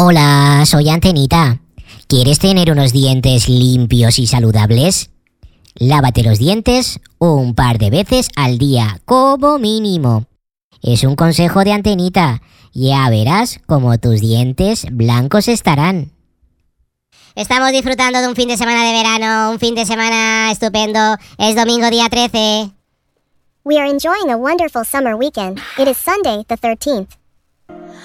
Hola, soy Antenita. ¿Quieres tener unos dientes limpios y saludables? Lávate los dientes un par de veces al día, como mínimo. Es un consejo de Antenita. Ya verás cómo tus dientes blancos estarán. Estamos disfrutando de un fin de semana de verano, un fin de semana estupendo. Es domingo día 13. We are enjoying a wonderful summer weekend. It is Sunday, the 13th.